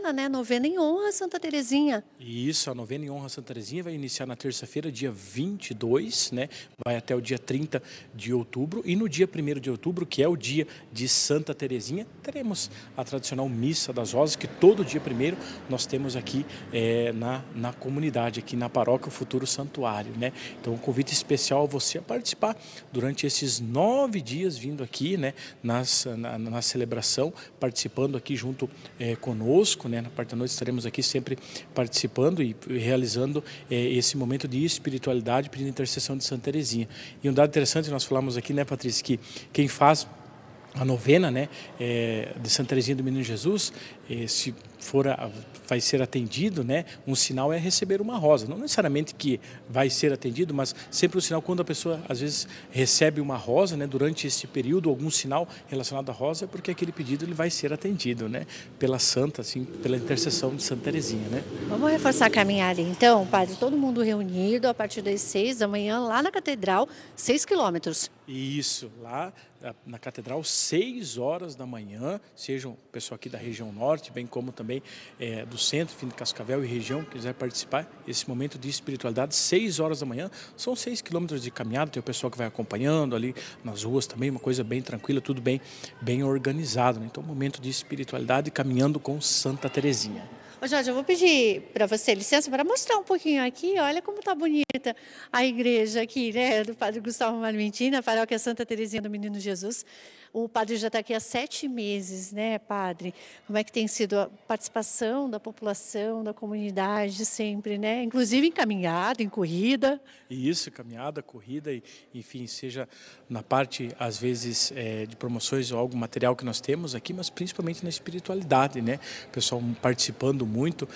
novena, né? Novena em honra a Santa Terezinha. Isso, a novena em honra a Santa Terezinha vai iniciar na terça-feira, dia 22, né? Vai até o dia 30 de outubro. E no dia 1º de outubro, que é o dia de Santa Terezinha, teremos a tradicional Missa das Rosas, que todo dia 1º nós temos aqui na comunidade, aqui na paróquia, o futuro santuário, né? Então, um convite especial a você a participar durante esses 9 dias, vindo aqui, né? Na celebração, participando aqui junto conosco, né? Na parte da noite estaremos aqui sempre participando e realizando esse momento de espiritualidade, pedindo intercessão de Santa Terezinha. E um dado interessante, nós falamos aqui, né, Patrícia, que quem faz a novena, né, de Santa Terezinha do Menino Jesus, se vai ser atendido, né, um sinal é receber uma rosa. Não necessariamente que vai ser atendido, mas sempre o sinal, quando a pessoa às vezes recebe uma rosa, né, durante esse período, algum sinal relacionado à rosa, é porque aquele pedido ele vai ser atendido, né, pela santa, assim, pela intercessão de Santa Terezinha, né. Vamos reforçar a caminhada então, padre, todo mundo reunido a partir das 6 da manhã lá na Catedral, 6 quilômetros. Isso, lá na Catedral, 6 horas da manhã, sejam o pessoal aqui da região norte, bem como também do centro, fim de Cascavel e região, que quiser participar, esse momento de espiritualidade, 6 horas da manhã, são 6 quilômetros de caminhada, tem o pessoal que vai acompanhando ali nas ruas também, uma coisa bem tranquila, tudo bem organizado, né? Então, momento de espiritualidade caminhando com Santa Terezinha. Ô Jorge, eu vou pedir para você licença para mostrar um pouquinho aqui, olha como tá bonita a igreja aqui, né, do Padre Gustavo Marmentini, a paróquia Santa Terezinha do Menino Jesus. O padre já está aqui há 7 meses, né, padre? Como é que tem sido a participação da população, da comunidade sempre, né? Inclusive em caminhada, em corrida. Isso, caminhada, corrida, e, enfim, seja na parte, às vezes, de promoções ou algum material que nós temos aqui, mas principalmente na espiritualidade, né? O pessoal participando muito,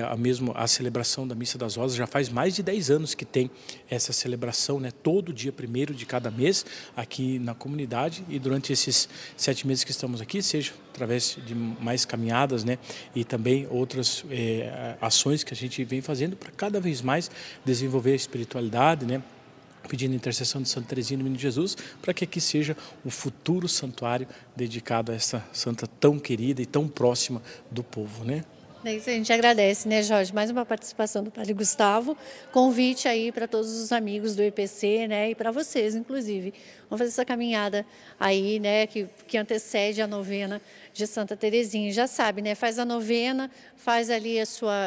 a celebração da Missa das Rosas já faz mais de 10 anos que tem essa celebração, né? Todo dia 1º de cada mês aqui na comunidade, e durante esses 7 meses que estamos aqui, seja através de mais caminhadas, né, e também outras ações que a gente vem fazendo para cada vez mais desenvolver a espiritualidade, né, pedindo a intercessão de Santa Terezinha do Menino Jesus, para que aqui seja um futuro santuário dedicado a essa santa tão querida e tão próxima do povo, né? É isso, a gente agradece, né, Jorge? Mais uma participação do Padre Gustavo. Convite aí para todos os amigos do EPC, né, e para vocês, inclusive. Vamos fazer essa caminhada aí, né, que antecede a novena de Santa Terezinha. Já sabe, né, faz a novena, faz ali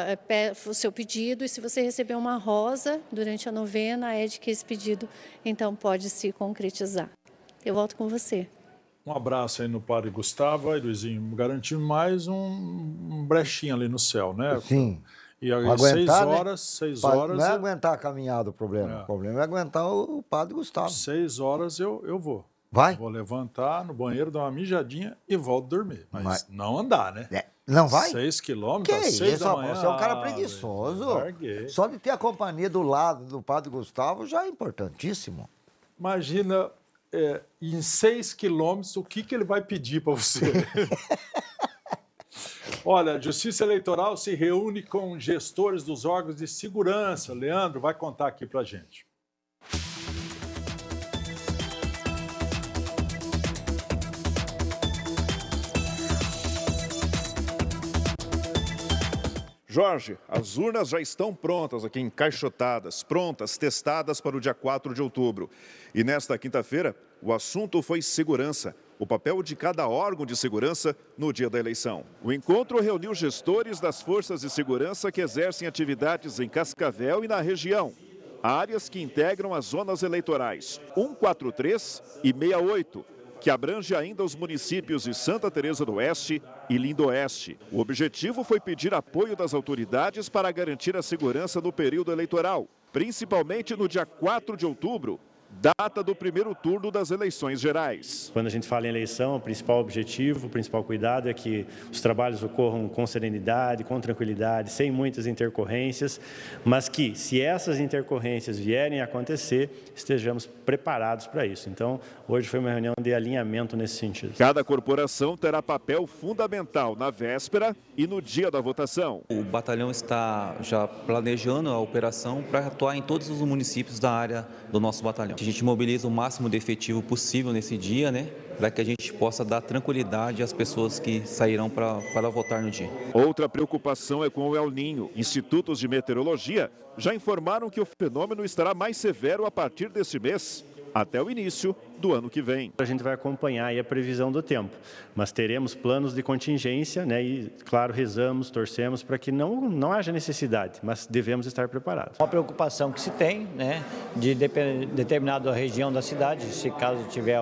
o seu pedido, e se você receber uma rosa durante a novena, é de que esse pedido, então, pode se concretizar. Eu volto com você. Um abraço aí no Padre Gustavo, aí, Luizinho, garantindo mais um brechinho ali no céu, né? Sim. E aí, aguentar, 6 horas... Não é aguentar a caminhada o problema. O problema é aguentar o Padre Gustavo. 6 horas eu vou. Vai? Vou levantar no banheiro, dar uma mijadinha e volto dormir. Mas não andar, né? Não vai? 6 quilômetros, Que 6 isso, da manhã. você é um cara preguiçoso. Larguei. Só de ter a companhia do lado do Padre Gustavo já é importantíssimo. Imagina... em 6 quilômetros, o que ele vai pedir para você? Olha, a Justiça Eleitoral se reúne com gestores dos órgãos de segurança. Leandro vai contar aqui para a gente. Jorge, as urnas já estão prontas aqui, encaixotadas, prontas, testadas para o dia 4 de outubro. E nesta quinta-feira, o assunto foi segurança, o papel de cada órgão de segurança no dia da eleição. O encontro reuniu gestores das forças de segurança que exercem atividades em Cascavel e na região. Áreas que integram as zonas eleitorais 143 e 68, que abrange ainda os municípios de Santa Teresa do Oeste e Lindoeste. O objetivo foi pedir apoio das autoridades para garantir a segurança no período eleitoral, principalmente no dia 4 de outubro, data do primeiro turno das eleições gerais. Quando a gente fala em eleição, o principal objetivo, o principal cuidado é que os trabalhos ocorram com serenidade, com tranquilidade, sem muitas intercorrências, mas que, se essas intercorrências vierem a acontecer, estejamos preparados para isso. Então, hoje foi uma reunião de alinhamento nesse sentido. Cada corporação terá papel fundamental na véspera e no dia da votação. O batalhão está já planejando a operação para atuar em todos os municípios da área do nosso batalhão. a gente mobiliza o máximo de efetivo possível nesse dia, né? Para que a gente possa dar tranquilidade às pessoas que sairão para votar no dia. Outra preocupação é com o El Ninho. Institutos de meteorologia já informaram que o fenômeno estará mais severo a partir deste mês, até o início do ano que vem. A gente vai acompanhar aí a previsão do tempo, mas teremos planos de contingência, né? E, claro, rezamos, torcemos para que não haja necessidade, mas devemos estar preparados. Uma preocupação que se tem, né, de determinada região da cidade, se caso tiver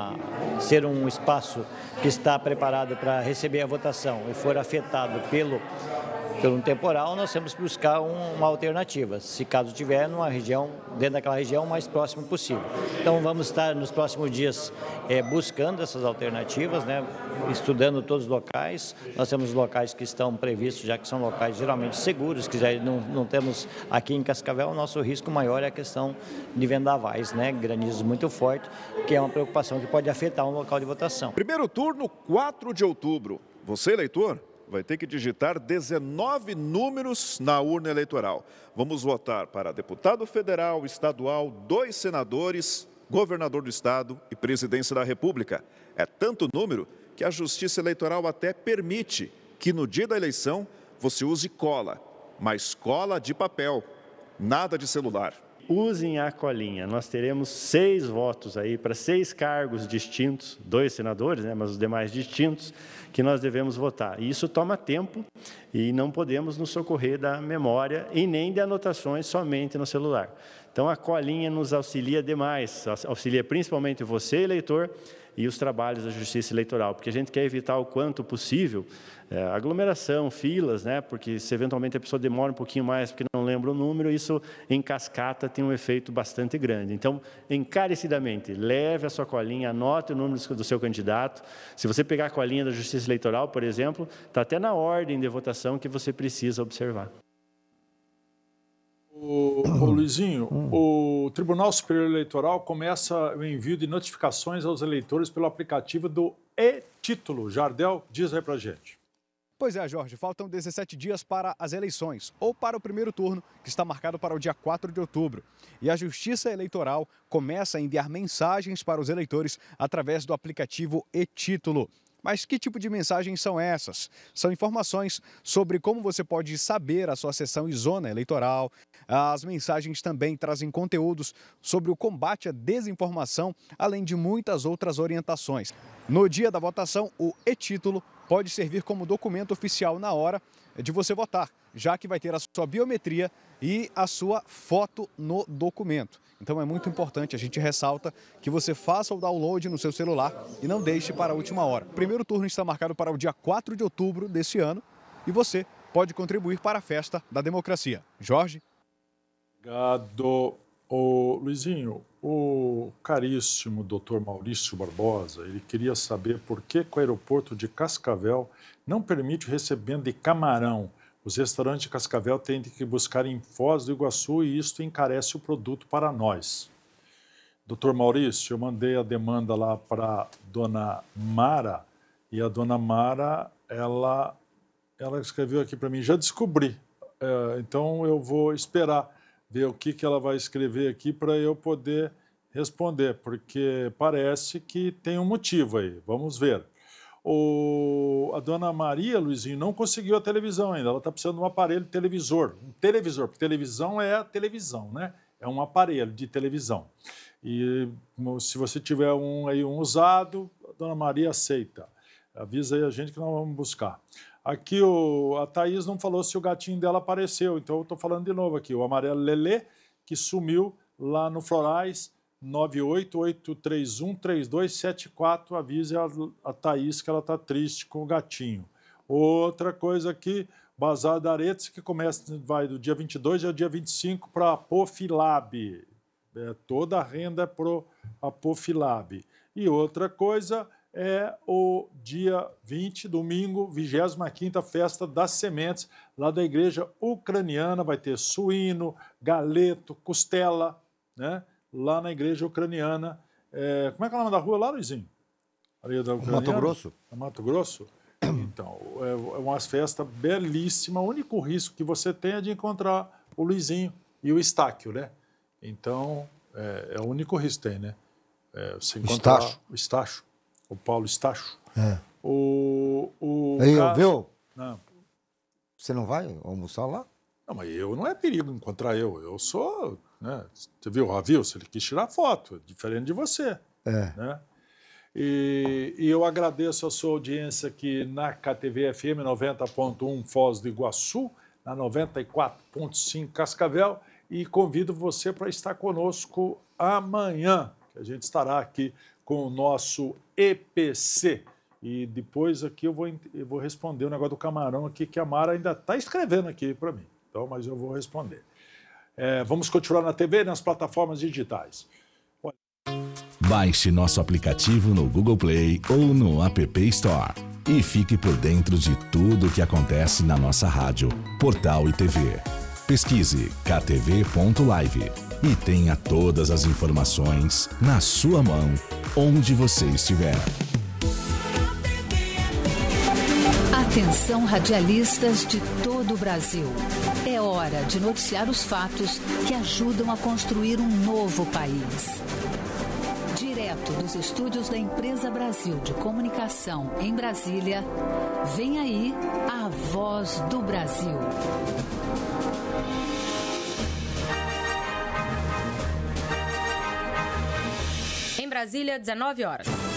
ser um espaço que está preparado para receber a votação e for afetado pelo um temporal, nós temos que buscar uma alternativa, se caso tiver dentro daquela região, o mais próximo possível. Então vamos estar nos próximos dias buscando essas alternativas, né, estudando todos os locais. Nós temos locais que estão previstos, já que são locais geralmente seguros, que já não temos aqui em Cascavel. O nosso risco maior é a questão de vendavais, né, granizos muito fortes, que é uma preocupação que pode afetar um local de votação. Primeiro turno, 4 de outubro. Você, eleitor, vai ter que digitar 19 números na urna eleitoral. Vamos votar para deputado federal, estadual, 2 senadores, governador do estado e presidência da República. É tanto número que a Justiça Eleitoral até permite que no dia da eleição você use cola, mas cola de papel, nada de celular. Usem a colinha. Nós teremos 6 votos aí para 6 cargos distintos, 2 senadores, né, mas os demais distintos, que nós devemos votar. E isso toma tempo e não podemos nos socorrer da memória e nem de anotações somente no celular. Então, a colinha nos auxilia demais, auxilia principalmente você, eleitor, e os trabalhos da Justiça Eleitoral, porque a gente quer evitar o quanto possível aglomeração, filas, né? Porque se eventualmente a pessoa demora um pouquinho mais porque não lembra o número, isso em cascata tem um efeito bastante grande. Então, encarecidamente, leve a sua colinha, anote o número do seu candidato. Se você pegar a colinha da Justiça Eleitoral, por exemplo, está até na ordem de votação que você precisa observar. Luizinho, o Tribunal Superior Eleitoral começa o envio de notificações aos eleitores pelo aplicativo do e-Título. Jardel, diz aí pra gente. Pois é, Jorge, faltam 17 dias para as eleições, ou para o primeiro turno, que está marcado para o dia 4 de outubro. E a Justiça Eleitoral começa a enviar mensagens para os eleitores através do aplicativo e-Título. Mas que tipo de mensagens são essas? São informações sobre como você pode saber a sua sessão e zona eleitoral. As mensagens também trazem conteúdos sobre o combate à desinformação, além de muitas outras orientações. No dia da votação, o e-Título pode servir como documento oficial na hora de você votar, já que vai ter a sua biometria e a sua foto no documento. Então é muito importante, a gente ressalta que você faça o download no seu celular e não deixe para a última hora. O primeiro turno está marcado para o dia 4 de outubro desse ano e você pode contribuir para a festa da democracia. Jorge? Obrigado. Luizinho, o caríssimo doutor Maurício Barbosa, ele queria saber por que o aeroporto de Cascavel não permite o recebimento de camarão. Os restaurantes de Cascavel têm que buscar em Foz do Iguaçu e isso encarece o produto para nós. Doutor Maurício, eu mandei a demanda lá para a dona Mara e a dona Mara, ela escreveu aqui para mim, já descobri, então eu vou esperar ver o que ela vai escrever aqui para eu poder responder, porque parece que tem um motivo aí, vamos ver. A dona Maria, Luizinho, não conseguiu a televisão ainda, ela está precisando de um aparelho televisor, porque televisão é a televisão, né? É um aparelho de televisão. E se você tiver um usado, a dona Maria aceita. Avisa aí a gente que nós vamos buscar. Aqui a Thaís não falou se o gatinho dela apareceu, então eu estou falando de novo aqui. O amarelo Lelê, que sumiu lá no Florais, 988313274. Avise a Thaís que ela está triste com o gatinho. Outra coisa aqui, Bazar da Aretes, que vai do dia 22 ao dia 25 para a Apofilab. Toda a renda é para a Apofilab. E outra coisa é o dia 20, domingo, 25ª Festa das Sementes, lá da Igreja Ucraniana. Vai ter suíno, galeto, costela, né? Lá na Igreja Ucraniana. Como é que é o nome da rua lá, Luizinho? Mato Grosso. Mato Grosso? Então, é uma festa belíssima. O único risco que você tem é de encontrar o Luizinho e o Estáquio, né? Então, É o único risco que tem, né? Você encontrar o Estácio, o Paulo Estácio. Aí, viu? Não. Você não vai almoçar lá? Não, mas não é perigo encontrar eu. Eu sou, né? Você viu? Se ele quis tirar foto, é diferente de você. Né? E eu agradeço a sua audiência aqui na KTV FM 90.1 Foz do Iguaçu, na 94.5 Cascavel, e convido você para estar conosco amanhã, que a gente estará aqui com o nosso EPC. E depois aqui eu vou responder o negócio do camarão aqui, que a Mara ainda está escrevendo aqui para mim. Então, mas eu vou responder. Vamos continuar na TV e nas plataformas digitais. Baixe nosso aplicativo no Google Play ou no App Store. E fique por dentro de tudo o que acontece na nossa rádio, portal e TV. Pesquise ktv.live e tenha todas as informações na sua mão, onde você estiver. Atenção, radialistas de todo o Brasil. É hora de noticiar os fatos que ajudam a construir um novo país. Direto dos estúdios da Empresa Brasil de Comunicação em Brasília, vem aí a Voz do Brasil. Em Brasília, 19 horas.